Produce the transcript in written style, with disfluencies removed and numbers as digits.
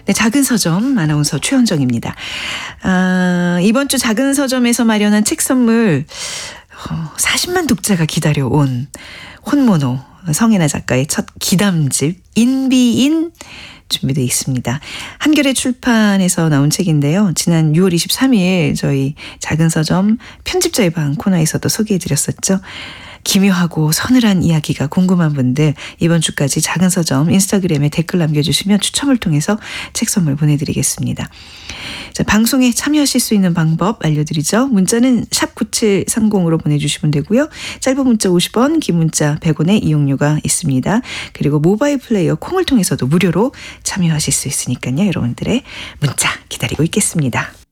네, 작은 서점 아나운서 최현정입니다. 이번 주 작은 서점에서 마련한 책 선물 40만 독자가 기다려온 혼모노 성혜나 작가의 첫 기담집 인비인 준비되어 있습니다. 한겨레 출판에서 나온 책인데요. 지난 6월 23일 저희 작은 서점 편집자의 방 코너에서도 소개해드렸었죠. 기묘하고 서늘한 이야기가 궁금한 분들 이번 주까지 작은 서점 인스타그램에 댓글 남겨주시면 추첨을 통해서 책 선물 보내드리겠습니다. 자, 방송에 참여하실 수 있는 방법 알려드리죠. 문자는 샵 9730으로 보내주시면 되고요. 짧은 문자 50원, 긴 문자 100원의 이용료가 있습니다. 그리고 모바일 플레이어 콩을 통해서도 무료로 참여하실 수 있으니까요. 여러분들의 문자 기다리고 있겠습니다.